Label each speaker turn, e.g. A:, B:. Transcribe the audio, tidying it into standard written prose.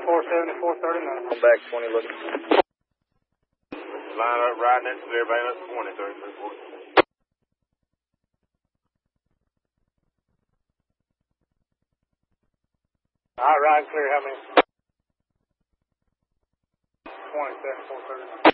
A: 470, 439.
B: I'm back 20 looking.
C: Line up right next to everybody. That's 20, 33, 40.
A: All right, clear. How many? 27, 439.